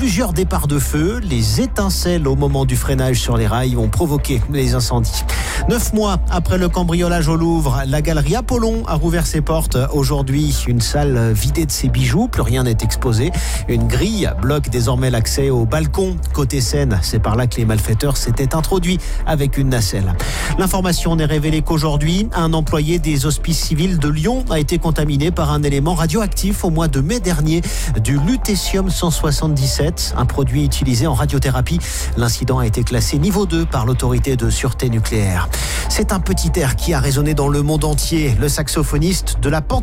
Plusieurs départs de feu, les étincelles au moment du freinage sur les rails ont provoqué les incendies. 9 mois après le cambriolage au Louvre, la galerie Apollon a rouvert ses portes. Aujourd'hui, une salle vidée de ses bijoux, plus rien n'est exposé. Une grille bloque désormais l'accès au balcon. Côté Seine, c'est par là que les malfaiteurs s'étaient introduits avec une nacelle. L'information n'est révélée qu'aujourd'hui. Un employé des hospices civils de Lyon a été contaminé par un élément radioactif au mois de mai dernier, du lutécium-177, un produit utilisé en radiothérapie. L'incident a été classé niveau 2 par l'autorité de sûreté nucléaire. C'est un petit air qui a résonné dans le monde entier. Le saxophoniste de la Panthère